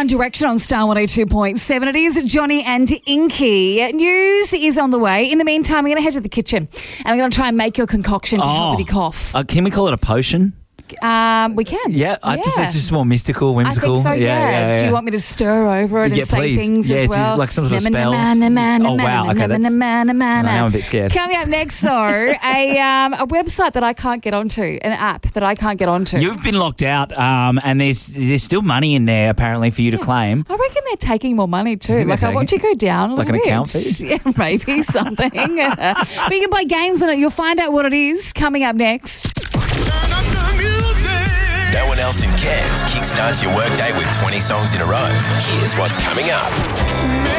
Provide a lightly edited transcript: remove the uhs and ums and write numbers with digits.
One Direction on Star 102.7. It is Johnny and Inky. News is on the way. In the meantime, I'm going to head to the kitchen and I'm going to try and make your concoction to help with your cough. Can we call it a potion? We can. Yeah, it's just more mystical, whimsical. I think so, yeah. Do you want me to stir over it and say things as well? Yeah, it's like some sort of spell. Oh, wow. Okay, now I'm a bit scared. Coming up next, though, a website that I can't get onto, an app that I can't get onto. You've been locked out and there's still money in there, apparently, for you to claim. I reckon they're taking more money, too. Like, I watch it go down a little bit. Like an account fee? Yeah, maybe something. But you can play games on it. You'll find out what it is coming up next. No one else in Cairns kickstarts your workday with 20 songs in a row. Here's what's coming up.